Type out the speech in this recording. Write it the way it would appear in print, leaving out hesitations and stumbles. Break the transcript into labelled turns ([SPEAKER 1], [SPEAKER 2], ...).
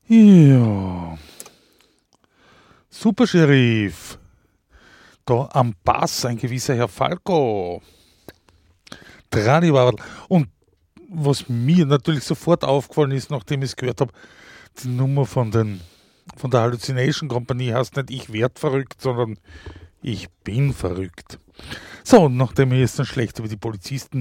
[SPEAKER 1] Ja. Super Sheriff. Da am Pass ein gewisser Herr Falco. Tradiwabel. Und was mir natürlich sofort aufgefallen ist, nachdem ich es gehört habe, die Nummer von der Hallucination Company heißt nicht ich werd verrückt, sondern ich bin verrückt. So, und nachdem ich jetzt dann schlecht über die Polizisten